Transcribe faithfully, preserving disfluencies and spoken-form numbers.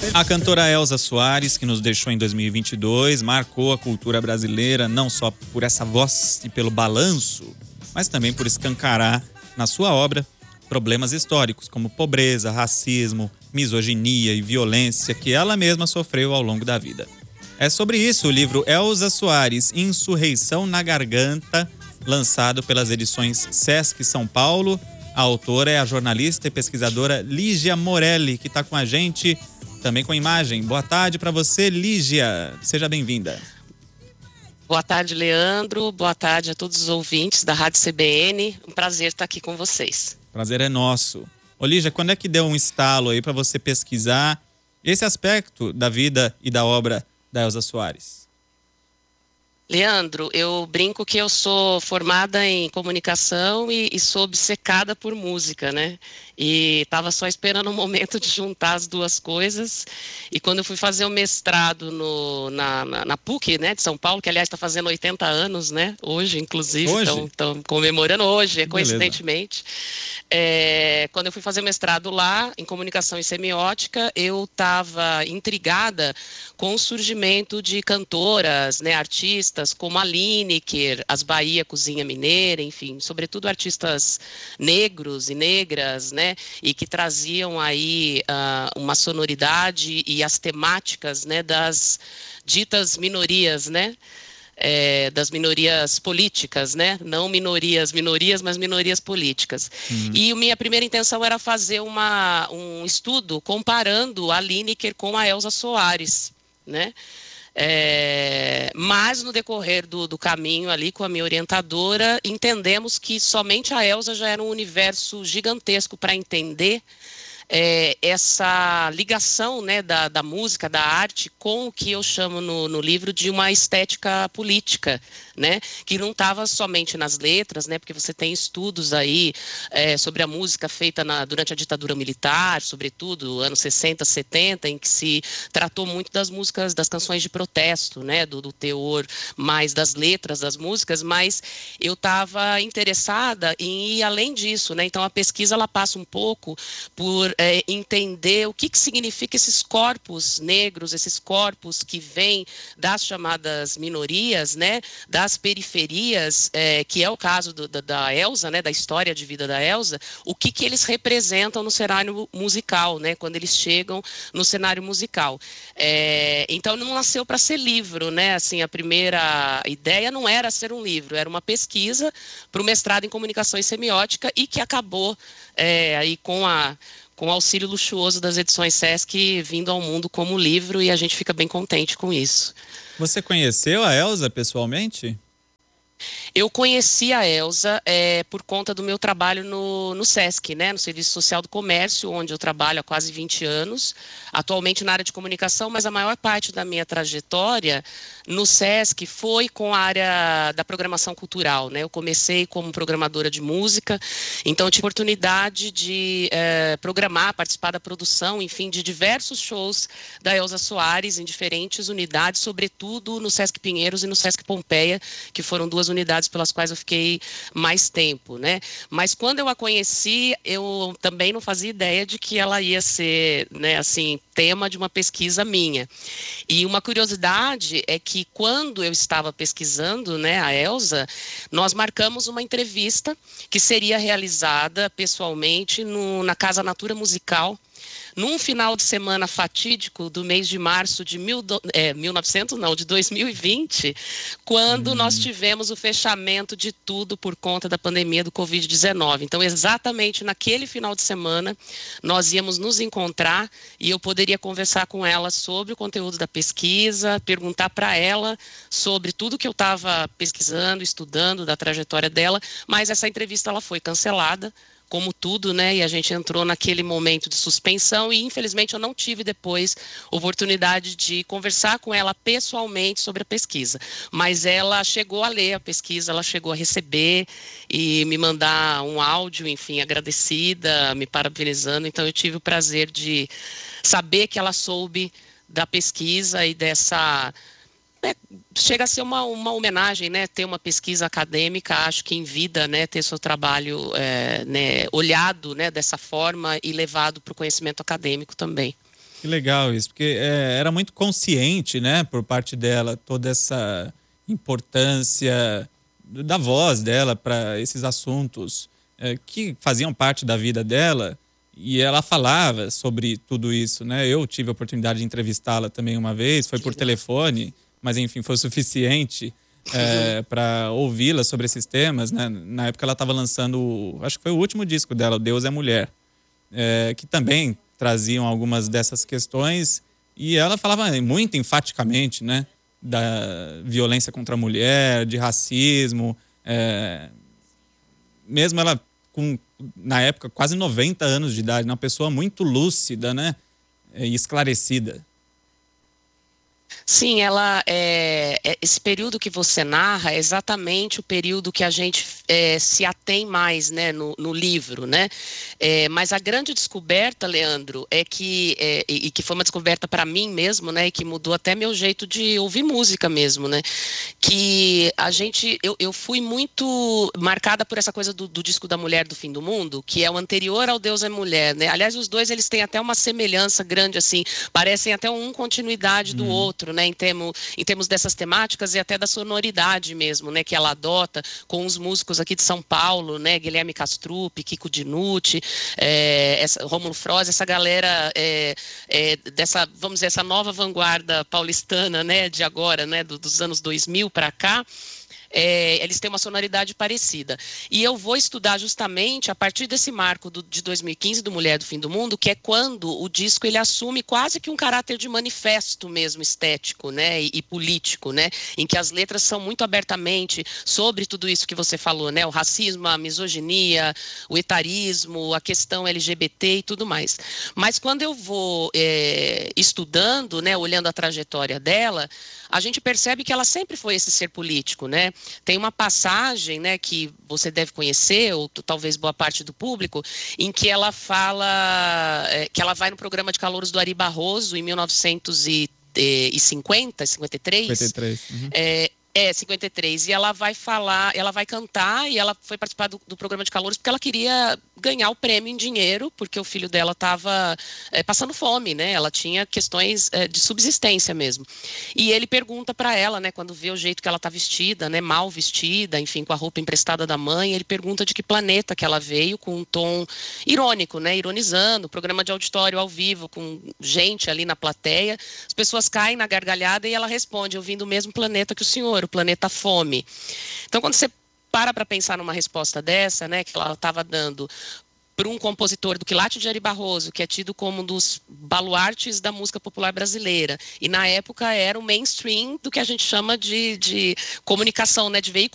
A cantora Elza Soares, que nos deixou em dois mil e vinte e dois, marcou a cultura brasileira não só por essa voz e pelo balanço, mas também por escancarar na sua obra problemas históricos como pobreza, racismo, misoginia e violência que ela mesma sofreu ao longo da vida. É sobre isso o livro Elza Soares, Insurreição na Garganta, lançado pelas edições Sesc São Paulo. A autora é a jornalista e pesquisadora Lígia Morelli, que está com a gente também com imagem. Boa tarde para você, Lígia. Seja bem-vinda. Boa tarde, Leandro. Boa tarde a todos os ouvintes da Rádio C B N. Um prazer estar aqui com vocês. Prazer é nosso. Ô, Lígia, quando é que deu um estalo aí para você pesquisar esse aspecto da vida e da obra da Elza Soares? Leandro, eu brinco que eu sou formada em comunicação e, e sou obcecada por música, né? E estava só esperando o momento de juntar as duas coisas. E quando eu fui fazer o mestrado no, na, na, na P U C, né, de São Paulo, que aliás está fazendo oitenta anos, né? Hoje, inclusive, estão comemorando hoje, coincidentemente. É, quando eu fui fazer o mestrado lá, em comunicação e semiótica, eu estava intrigada com o surgimento de cantoras, né, artistas, como a Lineker, as Bahia Cozinha Mineira, enfim, sobretudo artistas negros e negras, né, e que traziam aí uh, uma sonoridade e as temáticas, né, das ditas minorias, né, É, das minorias políticas, né? Não minorias, minorias, mas minorias políticas. Uhum. E minha primeira intenção era fazer uma, um estudo comparando a Lineker com a Elza Soares, né? É, mas no decorrer do, do caminho ali com a minha orientadora, entendemos que somente a Elza já era um universo gigantesco para entender É, essa ligação, né, da, da música, da arte, com o que eu chamo no, no livro de uma estética política, né, que não estava somente nas letras, né, porque você tem estudos aí é, sobre a música feita na, durante a ditadura militar, sobretudo anos sessenta, setenta, em que se tratou muito das músicas, das canções de protesto, né, do, do teor mais das letras das músicas, mas eu estava interessada em ir além disso, né, então a pesquisa ela passa um pouco por É, entender o que, que significa esses corpos negros, esses corpos que vêm das chamadas minorias, né, das periferias, é, que é o caso do, da, da Elza, né, da história de vida da Elza, o que, que eles representam no cenário musical, né, quando eles chegam no cenário musical. É, então não nasceu para ser livro, né, assim, a primeira ideia não era ser um livro, era uma pesquisa para o mestrado em comunicação e semiótica e que acabou é, aí com a com o auxílio luxuoso das edições Sesc vindo ao mundo como livro, e a gente fica bem contente com isso. Você conheceu a Elza pessoalmente? Eu conheci a Elza é, por conta do meu trabalho no, no Sesc, né, no Serviço Social do Comércio, onde eu trabalho há quase vinte anos, atualmente na área de comunicação, mas a maior parte da minha trajetória no Sesc foi com a área da programação cultural, né? Eu comecei como programadora de música, então eu tive a oportunidade de é, programar, participar da produção, enfim, de diversos shows da Elza Soares em diferentes unidades, sobretudo no Sesc Pinheiros e no Sesc Pompeia, que foram duas unidades pelas quais eu fiquei mais tempo, né? Mas quando eu a conheci, eu também não fazia ideia de que ela ia ser, né, assim, tema de uma pesquisa minha. E uma curiosidade é que quando eu estava pesquisando, né, a Elza, nós marcamos uma entrevista que seria realizada pessoalmente no, na Casa Natura Musical, num final de semana fatídico do mês de março de mil, é, mil e novecentos, não, de dois mil e vinte, quando hum. nós tivemos o fechamento de tudo por conta da pandemia do covid dezenove. Então, exatamente naquele final de semana, nós íamos nos encontrar e eu poderia conversar com ela sobre o conteúdo da pesquisa, perguntar para ela sobre tudo que eu estava pesquisando, estudando, da trajetória dela, mas essa entrevista ela foi cancelada, como tudo, né, e a gente entrou naquele momento de suspensão e infelizmente eu não tive depois oportunidade de conversar com ela pessoalmente sobre a pesquisa, mas ela chegou a ler a pesquisa, ela chegou a receber e me mandar um áudio, enfim, agradecida, me parabenizando, então eu tive o prazer de saber que ela soube da pesquisa e dessa... É, chega a ser uma, uma homenagem, né, ter uma pesquisa acadêmica, acho que em vida, né, ter seu trabalho é, né, olhado, né, dessa forma e levado para o conhecimento acadêmico também. Que legal isso, porque é, era muito consciente, né, por parte dela, toda essa importância da voz dela para esses assuntos é, que faziam parte da vida dela, e ela falava sobre tudo isso, né? Eu tive a oportunidade de entrevistá-la também uma vez, foi por telefone, mas enfim, foi o suficiente é, para ouvi-la sobre esses temas, né? Na época ela estava lançando, acho que foi o último disco dela, o Deus é Mulher, é, que também traziam algumas dessas questões, e ela falava muito enfaticamente, né, da violência contra a mulher, de racismo, é, mesmo ela com, na época, quase noventa anos de idade, uma pessoa muito lúcida, né, e esclarecida. Sim, ela é, é, esse período que você narra é exatamente o período que a gente é, se atém mais, né, no, no livro, né? É, mas a grande descoberta, Leandro, é que é, e, e que foi uma descoberta para mim mesmo, né, e que mudou até meu jeito de ouvir música mesmo, né? Que a gente, eu, eu fui muito marcada por essa coisa do, do disco da Mulher do Fim do Mundo, que é o anterior ao Deus é Mulher, né? Aliás, os dois eles têm até uma semelhança grande, assim, parecem até um continuidade do hum. outro, né, em termos, em termos dessas temáticas e até da sonoridade mesmo, né, que ela adota com os músicos aqui de São Paulo, né, Guilherme Castrup, Kiko Dinucci, é, essa, Rômulo Froz, essa galera é, é, dessa, vamos dizer, essa nova vanguarda paulistana, né, de agora, né, do, dos anos dois mil para cá. É, eles têm uma sonoridade parecida. E eu vou estudar justamente a partir desse marco do, de dois mil e quinze do Mulher do Fim do Mundo, que é quando o disco ele assume quase que um caráter de manifesto mesmo estético, né, e, e político, né, em que as letras são muito abertamente sobre tudo isso que você falou, né, o racismo, a misoginia, o etarismo, a questão L G B T e tudo mais. Mas quando eu vou é, estudando, né, olhando a trajetória dela, a gente percebe que ela sempre foi esse ser político, né? Tem uma passagem, né, que você deve conhecer, ou talvez boa parte do público, em que ela fala, é, que ela vai no programa de calouros do Ari Barroso em mil novecentos e cinquenta, cinquenta e três. cinquenta e três. Uhum. É, É, cinquenta e três, e ela vai falar, ela vai cantar, e ela foi participar do, do programa de calouros porque ela queria ganhar o prêmio em dinheiro, porque o filho dela estava é, passando fome, né, ela tinha questões é, de subsistência mesmo. E ele pergunta para ela, né, quando vê o jeito que ela está vestida, né, mal vestida, enfim, com a roupa emprestada da mãe, ele pergunta de que planeta que ela veio, com um tom irônico, né, ironizando, programa de auditório ao vivo, com gente ali na plateia, as pessoas caem na gargalhada e ela responde: eu vim do mesmo planeta que o senhor, o planeta Fome. Então, quando você para para pensar numa resposta dessa, né, que ela estava dando para um compositor do quilate de Ari Barroso, que é tido como um dos baluartes da música popular brasileira, e na época era o mainstream do que a gente chama de, de comunicação, né, de veículo